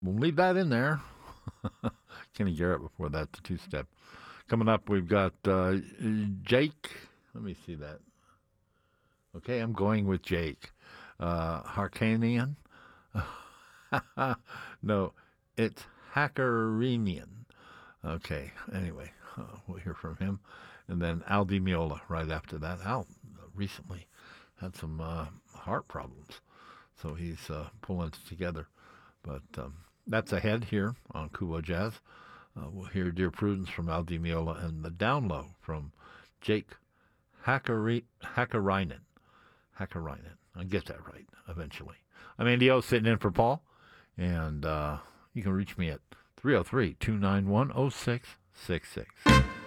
We'll leave that in there. Kenny Garrett before that, the two-step. Coming up, we've got Jake. Let me see that. Okay, I'm going with Jake. Harkanian. No, it's Hackerinian. Okay, anyway, we'll hear from him. And then Al Di Meola right after that. Al recently had some heart problems, so he's pulling it together. But that's ahead here on Kuwa Jazz. We'll hear Dear Prudence from Al Di Meola and the Down Low from Jake Hakkarainen. Hakkarainen. I get that right eventually. I'm Andy O sitting in for Paul, and you can reach me at 303 291 0666.